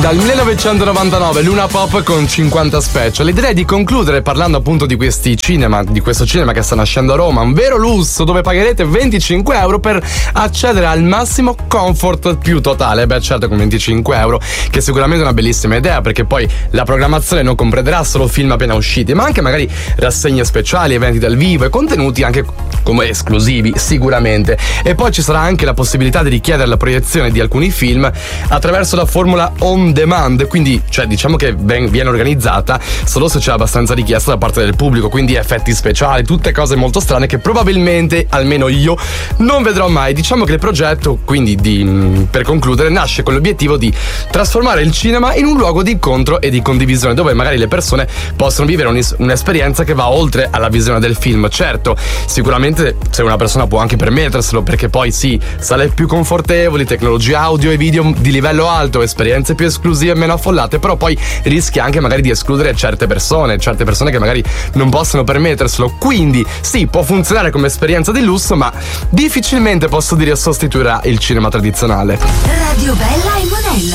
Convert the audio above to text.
Dal 1999 Luna Pop con 50 Special. Direi di concludere parlando appunto di questi cinema, di questo cinema che sta nascendo a Roma, un vero lusso dove pagherete 25 euro per accedere al massimo comfort più totale. Beh, certo, con 25 euro, che sicuramente è una bellissima idea, perché poi la programmazione non comprenderà solo film appena usciti, ma anche magari rassegne speciali, eventi dal vivo e contenuti anche come esclusivi sicuramente. E poi ci sarà anche la possibilità di richiedere la proiezione di alcuni film attraverso la formula on demand, quindi cioè diciamo che viene organizzata solo se c'è abbastanza richiesta da parte del pubblico, quindi effetti speciali, tutte cose molto strane che probabilmente, almeno io, non vedrò mai. Diciamo che il progetto, quindi per concludere, nasce con l'obiettivo di trasformare il cinema in un luogo di incontro e di condivisione, dove magari le persone possono vivere un'esperienza che va oltre alla visione del film. Certo, sicuramente se una persona può anche permetterselo, perché poi sì, sale più confortevoli, tecnologia audio e video di livello alto, esperienze più esclusive e meno affollate, però poi rischia anche magari di escludere certe persone che magari non possono permetterselo. Quindi sì, può funzionare come esperienza di lusso, ma difficilmente posso dire sostituirà il cinema tradizionale. Radio Bella e Monella.